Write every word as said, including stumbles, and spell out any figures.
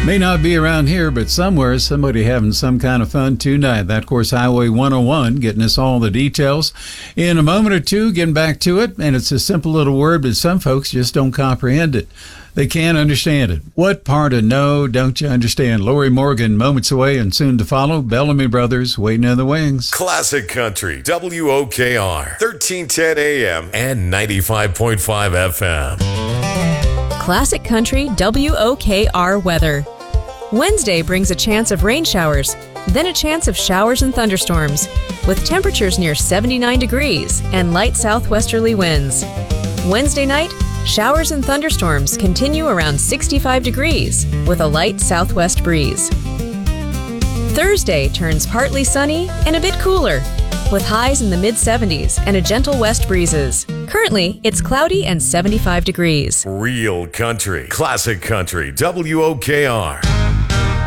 May not be around here, but somewhere somebody having some kind of fun tonight. That, of course, Highway one oh one, getting us all the details. In a moment or two, getting back to it, and it's a simple little word, but some folks just don't comprehend it. They can't understand it. What part of no don't you understand? Lori Morgan, moments away, and soon to follow, Bellamy Brothers, waiting in the wings. Classic Country, W O K R, thirteen ten A M and ninety-five point five F M. Classic Country W O K R weather. Wednesday brings a chance of rain showers, then a chance of showers and thunderstorms, with temperatures near seventy-nine degrees and light southwesterly winds. Wednesday night, showers and thunderstorms continue around sixty-five degrees, with a light southwest breeze. Thursday turns partly sunny and a bit cooler, with highs in the mid seventies and a gentle west breezes. Currently, it's cloudy and seventy-five degrees. Real country, classic country, W O K R.